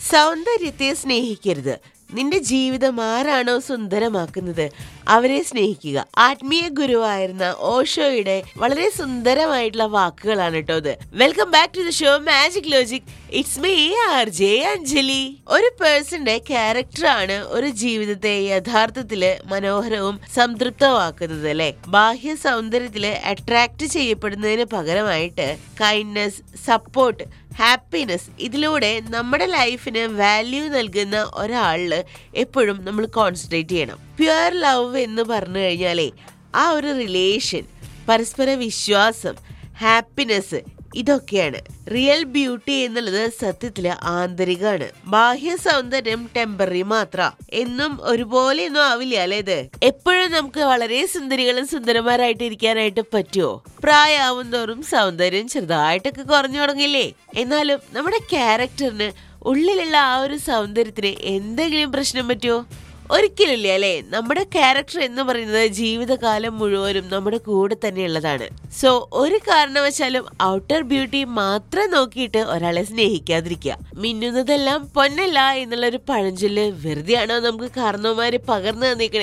സൗന്ദര്യത്തെ സ്നേഹിക്കരുത്. നിന്റെ ജീവിതം ആരാണോ സുന്ദരമാക്കുന്നത് അവരെ സ്നേഹിക്കുക. ആത്മീയ ഗുരുവായിരുന്ന ഓഷോയുടെ വളരെ സുന്ദരമായിട്ടുള്ള വാക്കുകളാണ് കേട്ടോ ഇത്. Welcome back to the show magic logic. It's me RJ Anjali. ഒരു പേഴ്സന്റെ ക്യാരക്ടറാണ് ഒരു ജീവിതത്തെ യഥാർത്ഥത്തില് മനോഹരവും സംതൃപ്തമാക്കുന്നത് അല്ലെ. ബാഹ്യ സൗന്ദര്യത്തില് അട്രാക്ട് ചെയ്യപ്പെടുന്നതിന് പകരമായിട്ട് കൈൻഡ്നസ്, സപ്പോർട്ട്, ഹാപ്പിനെസ്, ഇതിലൂടെ നമ്മുടെ ലൈഫിന് വാല്യൂ നൽകുന്ന ഒരാളില് എപ്പോഴും നമ്മൾ കോൺസെൻട്രേറ്റ് ചെയ്യണം. പ്യുവർ ലവ് എന്ന് പറഞ്ഞു കഴിഞ്ഞാലേ ആ ഒരു റിലേഷൻ, പരസ്പര വിശ്വാസം, ഹാപ്പിനെസ്, ഇതൊക്കെയാണ്. റിയൽ ബ്യൂട്ടി എന്നുള്ളത് സത്യത്തില് ആന്തരികമാണ്. ബാഹ്യ സൗന്ദര്യം ടെമ്പററി മാത്ര, എന്നും ഒരുപോലെയൊന്നും ആവില്ല അല്ലേ. ഇത് എപ്പോഴും നമുക്ക് വളരെ സുന്ദരികളും സുന്ദരന്മാരായിട്ട് ഇരിക്കാനായിട്ട് പറ്റുമോ? പ്രായമാവും തോറും സൗന്ദര്യം ചെറുതായിട്ടൊക്കെ കുറഞ്ഞു തുടങ്ങില്ലേ. എന്നാലും നമ്മുടെ ക്യാരക്ടറിന്, ഉള്ളിലുള്ള ആ ഒരു സൗന്ദര്യത്തിന് എന്തെങ്കിലും പ്രശ്നം പറ്റുമോ? ഒരിക്കലില്ല അല്ലെ. നമ്മുടെ ക്യാരക്ടർ എന്ന് പറയുന്നത് ജീവിതകാലം മുഴുവനും നമ്മുടെ കൂടെ തന്നെയുള്ളതാണ്. സോ ഒരു കാരണവശാലും ഔട്ടർ ബ്യൂട്ടി മാത്രം നോക്കിയിട്ട് ഒരാളെ സ്നേഹിക്കാതിരിക്കുക. മിന്നുന്നതെല്ലാം പൊന്നല്ല എന്നുള്ളൊരു പഴഞ്ചൊല്ല് വെറുതെയാണോ നമുക്ക് കാരണവന്മാര് പകർന്നു തന്നിരിക്കണേ?